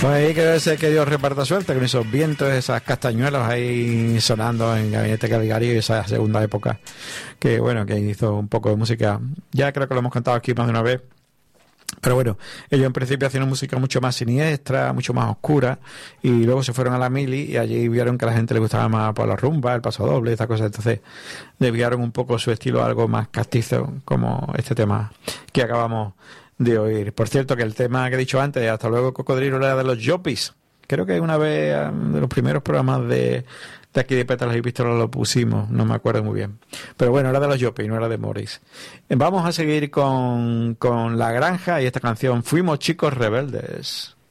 ahí que Dios reparta suerte con esos vientos, esas castañuelas ahí sonando en Gabinete Caligari, esa segunda época, que bueno, que hizo un poco de música. Ya creo que lo hemos cantado aquí más de una vez. Pero bueno, ellos en principio hacían música mucho más siniestra, mucho más oscura, y luego se fueron a la mili y allí vieron que a la gente le gustaba más por la rumba, el paso doble, estas cosas. Entonces desviaron un poco su estilo a algo más castizo, como este tema que acabamos de oír. Por cierto, que el tema que he dicho antes, Hasta luego Cocodrilo, era de los Yopis. Creo que una vez de los primeros programas de aquí de Pétalas y Pistolas lo pusimos, no me acuerdo muy bien. Pero bueno, era de los Yopis, no era de Morris. Vamos a seguir con La Granja y esta canción, Fuimos Chicos Rebeldes.